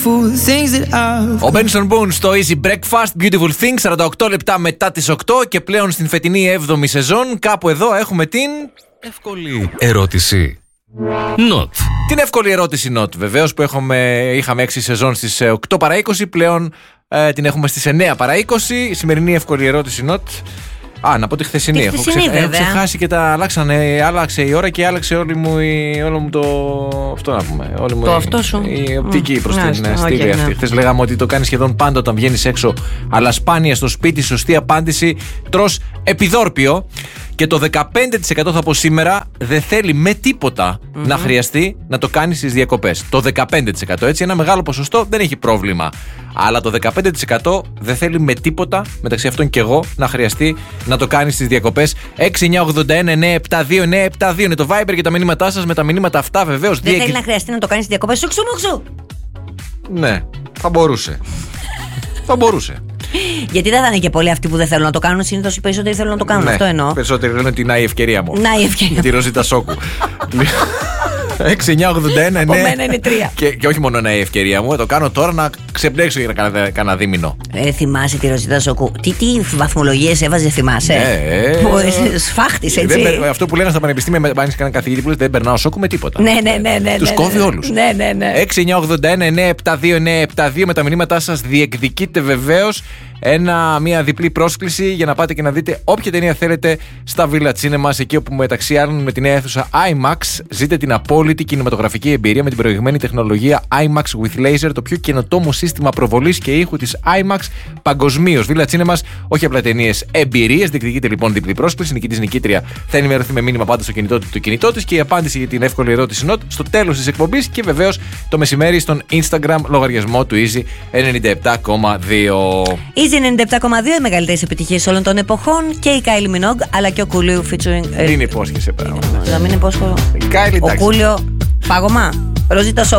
Ο Benson Boone στο Easy Breakfast, Beautiful Things, 48 λεπτά μετά τις 8 και πλέον στην φετινή 7η σεζόν. Κάπου εδώ έχουμε την εύκολη ερώτηση Not. Την εύκολη ερώτηση Not, βεβαίως, που είχαμε 6 σεζόν στις 8 παρά 20, πλέον την έχουμε στις 9 παρά 20. Η σημερινή εύκολη ερώτηση Not. Να πω τη χθεσινή. Έχω ξεχάσει και τα αλλάξανε. Άλλαξε η ώρα και άλλαξε όλο μου το. Αυτό να πούμε. Αυτό σου. Η οπτική προς την στήλη αυτή. Χθες λέγαμε ότι το κάνει σχεδόν πάντα όταν βγαίνεις έξω, αλλά σπάνια στο σπίτι. Σωστή απάντηση. Τρως επιδόρπιο. Και το 15% θα πω σήμερα δεν θέλει με τίποτα να χρειαστεί να το κάνει στις διακοπές. Το 15%, έτσι, ένα μεγάλο ποσοστό δεν έχει πρόβλημα. Αλλά το 15% δεν θέλει με τίποτα, μεταξύ αυτών και εγώ, να χρειαστεί να το κάνει στις διακοπές. 6-981-972-972 είναι το Viber για τα μηνύματά σας. Με τα μηνύματα αυτά βεβαίως. Δεν θέλει να χρειαστεί να το κάνει στις διακοπές. Σουξουμούξου! Ναι, θα μπορούσε. Θα μπορούσε. Γιατί δεν θα είναι και πολλοί αυτοί που δεν θέλουν να το κάνουν. Συνήθως οι περισσότεροι θέλουν να το κάνουν. Ναι, αυτό εννοώ. Περισσότεροι λένε ότι να η ευκαιρία μου. Να η ευκαιρία. Τη Ροζίτα Σόκου. 6-9-81, ναι. Μένα είναι 3. Και όχι μόνο να η ευκαιρία μου, το κάνω τώρα να ξεμπλέξω για κανένα δίμηνο. Θυμάσαι τη Ροζίτα Σόκου? Τι βαθμολογίες έβαζε, θυμάσαι? Σφάχτης, έτσι. Αυτό που λένε στα πανεπιστήμια, αν είσαι κανένα καθηγητή που λέει δεν περνάω Σόκου με τίποτα. Ναι. Τους κόβει όλους. Ναι. 6-981-972-972 με τα μηνύματά σας διεκδικείτε βεβαίως μια διπλή πρόσκληση για να πάτε και να δείτε όποια ταινία θέλετε στα Villa Cinemas, εκεί όπου μεταξύ άλλων με τη νέα αίθουσα IMAX ζείτε την απόλυτη κινηματογραφική εμπειρία με την προηγμένη τεχνολογία IMAX with Laser, το πιο καινοτόμο σύστημα προβολής και ήχου της IMAX παγκοσμίως. Villa Cinemas, όχι απλά ταινίες, εμπειρίες. Διεκδικείτε λοιπόν διπλή πρόσκληση. Νικητής νικήτρια θα ενημερωθεί με μήνυμα πάντα στο κινητό της και η απάντηση για την εύκολη ερώτηση Not στο τέλος της εκπομπής και βεβαίως το μεσημέρι στον Instagram λογαριασμό του Easy 97,2. Easy 97,2, οι μεγαλύτερες επιτυχίες όλων των εποχών, και η Kylie Minogue αλλά και ο Κούλιο featuring. Μην υπόσχεσαι πράγματα. Να μην υπόσχω. Ο Κούλιο, πάγωμα. Ροζίτα Σόκου.